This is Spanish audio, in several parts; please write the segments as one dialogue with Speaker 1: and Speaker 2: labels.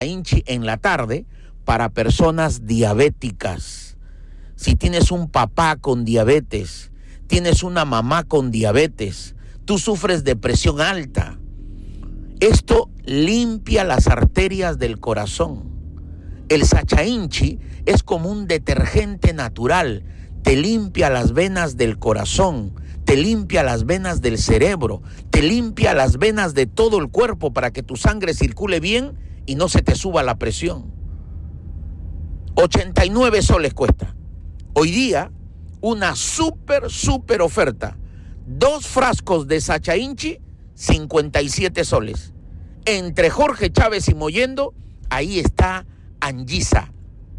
Speaker 1: Inchi en la tarde para personas diabéticas. Si tienes un papá con diabetes, tienes una mamá con diabetes, tú sufres de presión alta, esto limpia las arterias del corazón. El Sacha Inchi es como un detergente natural, te limpia las venas del corazón, te limpia las venas del cerebro, te limpia las venas de todo el cuerpo para que tu sangre circule bien y no se te suba la presión. 89 soles cuesta. Hoy día, una súper oferta. 2 frascos de Sacha Inchi, 57 soles. Entre Jorge Chávez y Mollendo, ahí está Anguisa.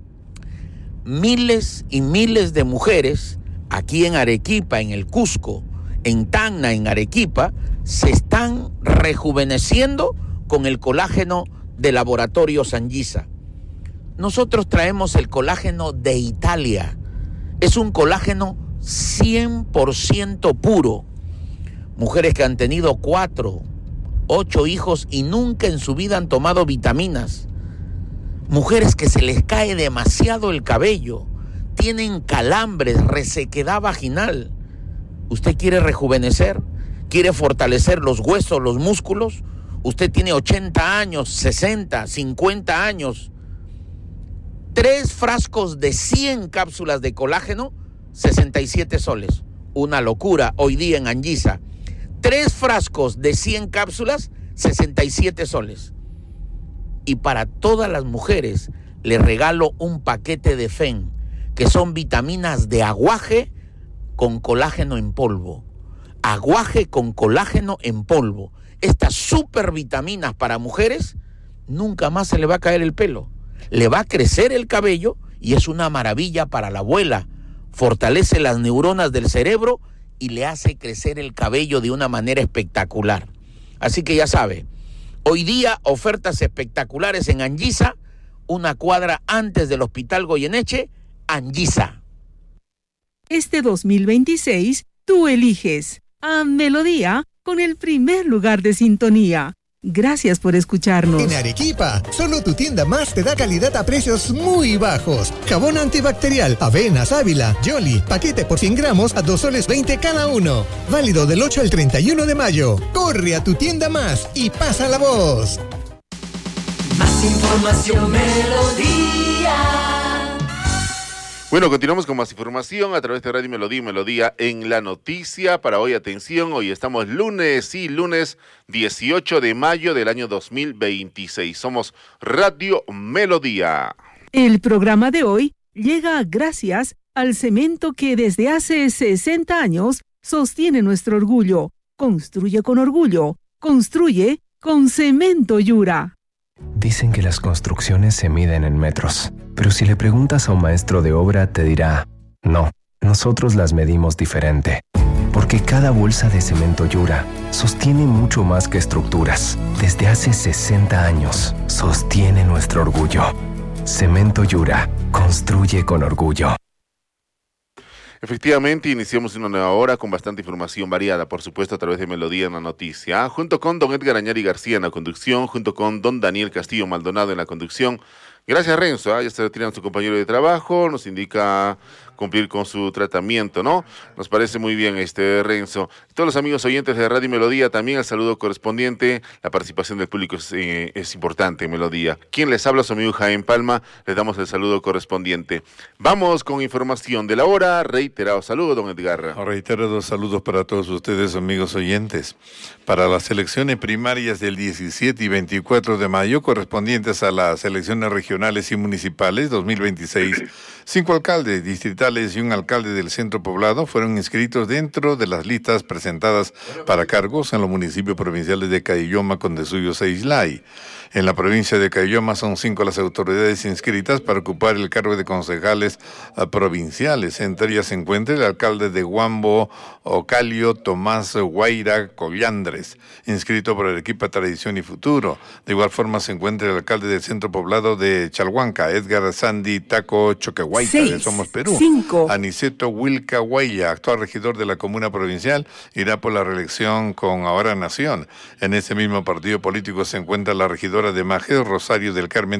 Speaker 1: Miles y miles de mujeres aquí en Arequipa, en el Cusco, en Tacna, en Arequipa, se están rejuveneciendo con el colágeno de Laboratorios Anguisa. Nosotros traemos el colágeno de Italia. Es un colágeno 100% puro. Mujeres que han tenido 4, 8 hijos y nunca en su vida han tomado vitaminas. Mujeres que se les cae demasiado el cabello, tienen calambres, resequedad vaginal. ¿Usted quiere rejuvenecer? ¿Quiere fortalecer los huesos, los músculos? Usted tiene 80 años, 60, 50 años. 3 frascos de 100 cápsulas de colágeno, 67 soles. Una locura hoy día en Anguisa. 3 frascos de 100 cápsulas, 67 soles. Y para todas las mujeres les regalo un paquete de FEN, que son vitaminas de aguaje con colágeno en polvo. Aguaje con colágeno en polvo. Estas super vitaminas para mujeres, nunca más se le va a caer el pelo. Le va a crecer el cabello y es una maravilla para la abuela. Fortalece las neuronas del cerebro y le hace crecer el cabello de una manera espectacular. Así que ya sabe, hoy día ofertas espectaculares en Anguisa, una cuadra antes del Hospital Goyeneche, Anguisa.
Speaker 2: Este 2026, tú eliges a Melodía con el primer lugar de sintonía. Gracias por escucharnos.
Speaker 3: En Arequipa, solo tu tienda más te da calidad a precios muy bajos. Jabón antibacterial, Avena, Sábila, Yoli, paquete por 100 gramos a 2 soles 20 cada uno. Válido del 8 al 31 de mayo. Corre a tu tienda más y pasa la voz.
Speaker 4: Más información, Melodía.
Speaker 5: Bueno, continuamos con más información a través de Radio Melodía y Melodía en la noticia. Para hoy, atención, hoy estamos lunes 18 de mayo del año 2026. Somos Radio Melodía.
Speaker 2: El programa de hoy llega gracias al cemento que desde hace 60 años sostiene nuestro orgullo. Construye con orgullo. Construye con Cemento Yura.
Speaker 6: Dicen que las construcciones se miden en metros, pero si le preguntas a un maestro de obra te dirá, no, nosotros las medimos diferente. Porque cada bolsa de Cemento Yura sostiene mucho más que estructuras. Desde hace 60 años sostiene nuestro orgullo. Cemento Yura, construye con orgullo.
Speaker 5: Efectivamente, iniciamos una nueva hora con bastante información variada, por supuesto, a través de Melodía en la noticia. Junto con don Edgar Añari García en la conducción, junto con don Daniel Castillo Maldonado en la conducción. Gracias, Renzo. Ya está retirando su compañero de trabajo, nos indica cumplir con su tratamiento, ¿no? Nos parece muy bien, Renzo. Todos los amigos oyentes de Radio Melodía, también el saludo correspondiente. La participación del público es importante en Melodía. Quien les habla, su amigo Jaime Palma, les damos el saludo correspondiente. Vamos con información de la hora. Reiterado saludo, don Edgar.
Speaker 7: Reiterados saludos para todos ustedes, amigos oyentes. Para las elecciones primarias del 17 y 24 de mayo, correspondientes a las elecciones regionales y municipales 2026, 5 alcaldes distritales y un alcalde del centro poblado fueron inscritos dentro de las listas presentadas para cargos en los municipios provinciales de Caylloma, Condesuyos e Islay. En la provincia de Caylloma son 5 las autoridades inscritas para ocupar el cargo de concejales provinciales. Entre ellas se encuentra el alcalde de Huambo, Ocalio, Tomás Guaira Collandres, inscrito por Arequipa Tradición y Futuro. De igual forma se encuentra el alcalde del centro poblado de Chalhuanca, Edgar Sandy Taco Choquehuayta, de Somos Perú,
Speaker 2: 5.
Speaker 7: Aniceto Wilcahuaya, actual regidor de la Comuna Provincial, irá por la reelección con Ahora Nación. En ese mismo partido político se encuentra la regidora de Majés, Rosario del Carmen